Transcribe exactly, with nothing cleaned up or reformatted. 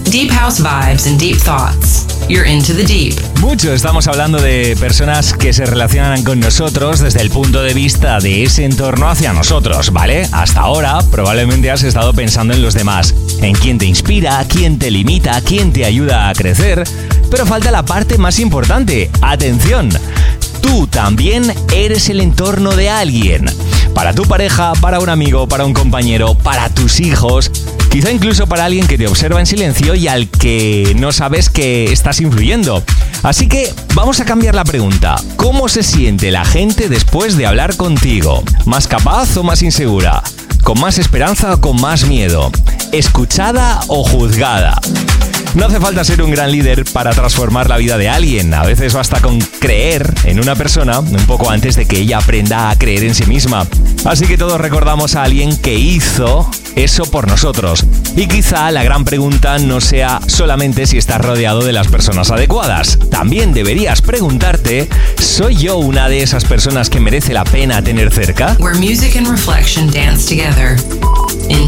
Deep house vibes and deep thoughts. You're into the deep. Mucho estamos hablando de personas que se relacionan con nosotros desde el punto de vista de ese entorno hacia nosotros, ¿vale? Hasta ahora probablemente has estado pensando en los demás, en quién te inspira, quién te limita, quién te ayuda a crecer, pero falta la parte más importante. ¡Atención! Tú también eres el entorno de alguien. Para tu pareja, para un amigo, para un compañero, para tus hijos, quizá incluso para alguien que te observa en silencio y al que no sabes que estás influyendo. Así que vamos a cambiar la pregunta. ¿Cómo se siente la gente después de hablar contigo? ¿Más capaz o más insegura? ¿Con más esperanza o con más miedo? ¿Escuchada o juzgada? No hace falta ser un gran líder para transformar la vida de alguien. A veces basta con creer en una persona un poco antes de que ella aprenda a creer en sí misma. Así que todos recordamos a alguien que hizo eso por nosotros. Y quizá la gran pregunta no sea solamente si estás rodeado de las personas adecuadas. También deberías preguntarte, ¿soy yo una de esas personas que merece la pena tener cerca? Where music and reflection dance together. In